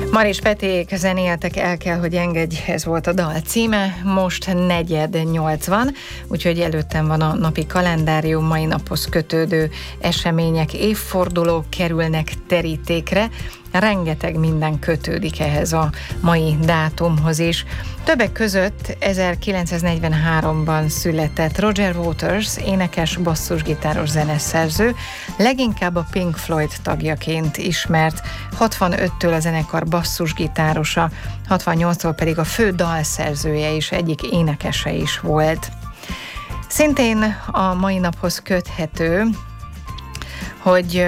Maris Peték zenéltek, El kell, hogy engedj, ez volt a dal címe, most 4:40, úgyhogy előttem van a napi kalendárium, mai naphoz kötődő események, évfordulók kerülnek terítékre, rengeteg minden kötődik ehhez a mai dátumhoz is. Többek között 1943-ban született Roger Waters, énekes, basszusgitáros zeneszerző, leginkább a Pink Floyd tagjaként ismert, 65-től a zenekar basszusgitárosa, 68-tól pedig a fő dalszerzője és egyik énekese is volt. Szintén a mai naphoz köthető, hogy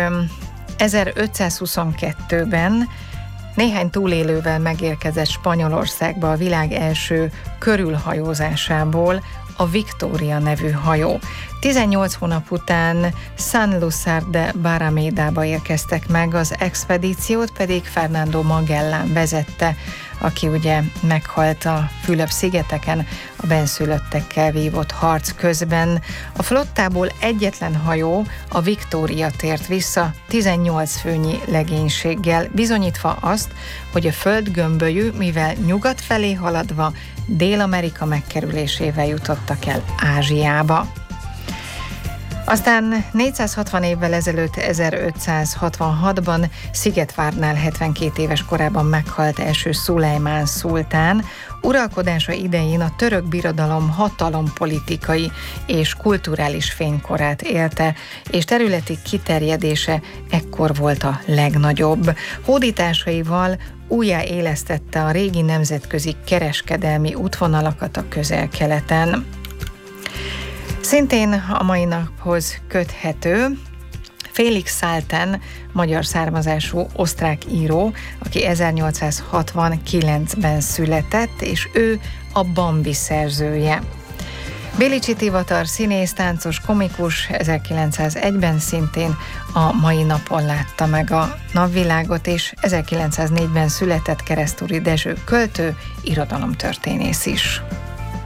1522-ben néhány túlélővel megérkezett Spanyolországba a világ első körülhajózásából a Victoria nevű hajó. 18 hónap után Sanlúcar de Barramédába érkeztek meg, az expedíciót pedig Fernando Magellan vezette, aki ugye meghalt a Fülöp-szigeteken a bennszülöttekkel vívott harc közben. A flottából egyetlen hajó, a Victoria tért vissza 18 főnyi legénységgel, bizonyítva azt, hogy a földgömbölyű, mivel nyugat felé haladva Dél-Amerika megkerülésével jutottak el Ázsiába. Aztán 460 évvel ezelőtt, 1566-ban Szigetvárnál 72 éves korában meghalt első Szulejmán szultán. Uralkodása idején a török birodalom hatalompolitikai és kulturális fénykorát élte, és területi kiterjedése ekkor volt a legnagyobb. Hódításaival újjáélesztette a régi nemzetközi kereskedelmi útvonalakat a Közel-Keleten. Szintén a mai naphoz köthető Félix Salten, magyar származású osztrák író, aki 1869-ben született, és ő a Bambi szerzője. Bélicsi Tivadar színész, táncos, komikus 1901-ben szintén a mai napon látta meg a napvilágot, és 1904-ben született Keresztúri Dezső költő, irodalomtörténész is.